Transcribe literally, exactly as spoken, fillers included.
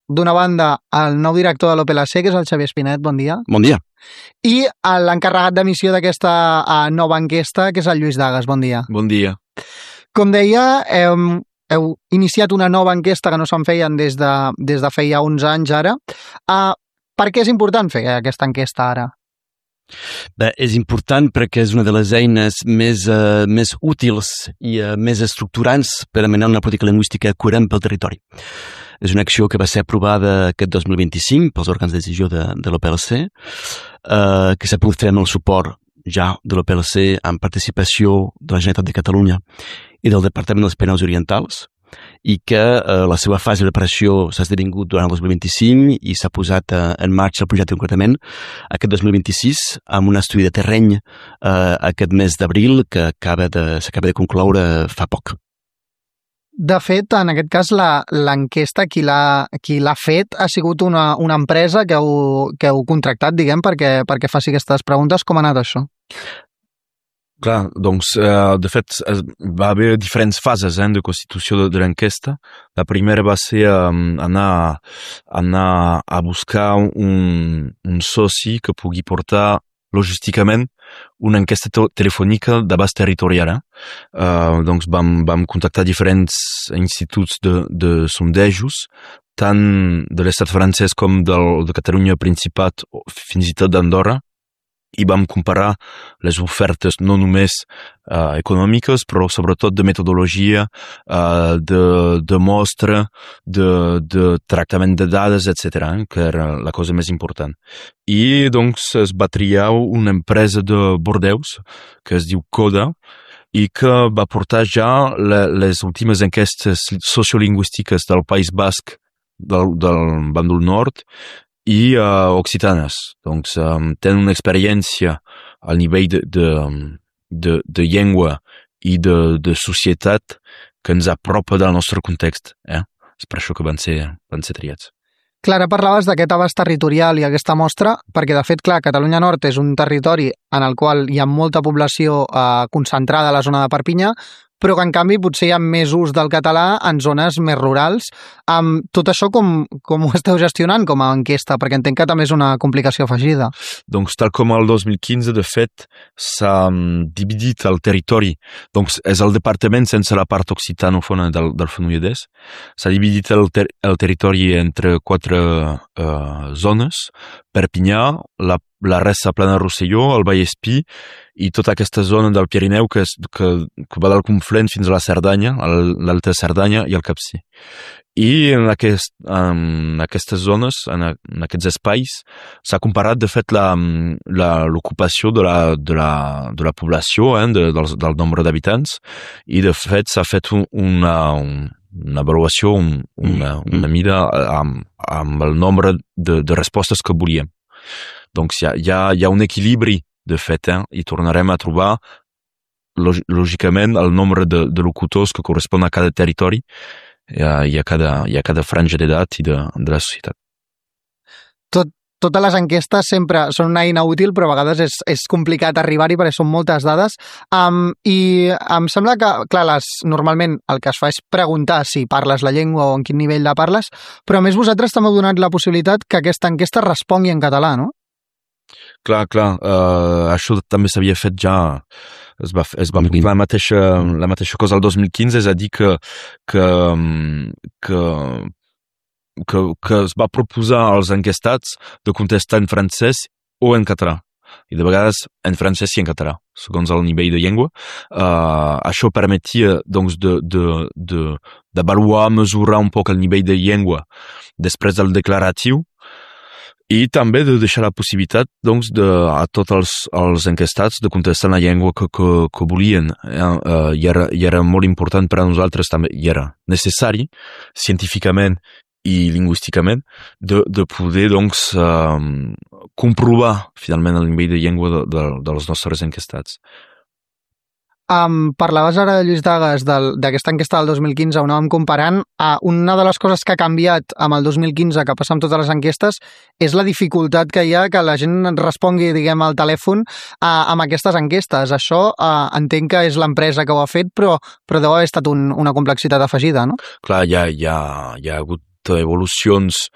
d'una banda, el nou director de l'Opel A C, que és el Xavier Espinet, bon dia. Bon dia. I l'encarregat d'emissió d'aquesta nova enquesta, que és el Lluís Dagas, bon dia. Bon dia. Com deia, heu, heu iniciat una nova enquesta que no se'n feien des de, des de feia uns anys ara. Uh, per què és important fer aquesta enquesta ara? Bé, és important perquè és una de les eines més, uh, més útils i uh, més estructurants per a menar una política lingüística coherent pel territori. És una acció que va ser aprovada aquest dos mil vint-i-cinc pels òrgans de decisió de, de l'Opel A C, uh, que s'ha pogut fer amb el suport ja de l'Opel A C amb participació de la Generalitat de Catalunya i del Departament dels Pirineus Orientals, i que eh, la seva fase de preparació s'ha esdevingut durant el dos mil vint-i-cinc i s'ha posat eh, en marxa el projecte concretament aquest dos mil vint-i-sis amb un estudi de terreny eh, aquest mes d'abril que acaba de, s'acaba de concloure fa poc. De fet, en aquest cas, la, l'enquesta, qui l'ha, qui l'ha fet ha sigut una, una empresa que heu, que heu contractat, diguem, perquè, perquè faci aquestes preguntes. Com ha anat això? Clar, doncs, eh, de fet, va haver diferents fases eh, de constitució de, de l'enquesta. La primera va ser um, anar, anar a buscar un, un soci que pugui portar logísticament una enquesta te- telefònica d'abast territorial. Eh? Uh, doncs vam, vam contactar diferents instituts de, de sondejos, tant de l'estat francès com del, de Catalunya Principat, fins i tot d'Andorra, i vam comparar les ofertes no només uh, econòmiques, però sobretot de metodologia, uh, de, de mostra, de, de tractament de dades, etcètera, eh, que era la cosa més important. I doncs es va triar una empresa de Bordeus, que es diu Coda, i que va portar ja le, les últimes enquestes sociolingüístiques del País Basc, del, del bàndol nord, i uh, occitanes. Doncs um, tenen una experiència al nivell de, de, de, de llengua i de, de societat que ens apropa del nostre context. Eh? És per això que van ser, van ser triats. Clara, parlaves d'aquest abast territorial i aquesta mostra, perquè de fet, clar, Catalunya Nord és un territori en el qual hi ha molta població eh, concentrada a la zona de Perpinyà, però que en canvi potser hi ha més ús del català en zones més rurals. Um, tot això com, com ho esteu gestionant com a enquesta? Perquè entenc que també és una complicació afegida. Doncs tal com el dos mil quinze, de fet, s'ha um, dividit el territori. Doncs és el departament sense la part occitanòfona del, del Fenolledès. S'ha dividit el, ter el territori entre quatre uh, zones: Perpinyà, la, la Ressa Plana Rosselló, el Vallespí i tota aquesta zona del Pirineu que, és, que, que va del Conflent fins a la Cerdanya, l'Alta Cerdanya i el Capcir. I en, aquest, en aquestes zones, en, en aquests espais, s'ha comparat, de fet, l'ocupació de, la, de, la, de la població, eh, de, del, del nombre d'habitants, i de fet s'ha fet un, una, un, una avaluació, un, una, una mida amb, amb el nombre de, de respostes que volíem. Doncs hi ha, hi ha, hi ha un equilibri, de fet, eh, i tornarem a trobar lògicament el nombre de, de locutors que correspon a cada territori i a, i a, cada, i a cada franja d'edat i de, de la societat. Tot, totes les enquestes sempre són una eina útil, però a vegades és, és complicat arribar-hi perquè són moltes dades. Um, I em sembla que, clar, les, normalment el que es fa és preguntar si parles la llengua o en quin nivell la parles, però a més vosaltres també heu donat la possibilitat que aquesta enquesta respongui en català, no? Clar, clar, uh, això també s'havia fet ja, es va, es va la mateixa, la mateixa cosa el dos mil quinze, és a dir que, que, que, que, que es va proposar als enquestats de contestar en francès o en català, i de vegades en francès i en català, segons el nivell de llengua. Uh, això permetia, doncs, de, de, de, d'avaluar, mesurar un poc el nivell de llengua després del declaratiu, i també de deixar la possibilitat, doncs, de, a tots els, els enquestats de contestar la llengua que, que, que volien. Eh? Uh, i, era, I era molt important per a nosaltres també, i era necessari, científicament i lingüísticament, de, de poder, doncs, uh, comprovar, finalment, el nivell de llengua de, de, dels nostres enquestats. Um, parlaves ara, Lluís Dagas, d'aquesta enquesta del dos mil quinze, on anàvem comparant. Uh, una de les coses que ha canviat amb el dos mil quinze, que passa amb totes les enquestes, és la dificultat que hi ha que la gent respongui, diguem, al telèfon uh, amb aquestes enquestes. Això uh, entenc que és l'empresa que ho ha fet, però, però deu haver estat un, una complexitat afegida, no? Clar, hi ha, hi ha, hi ha hagut evolucions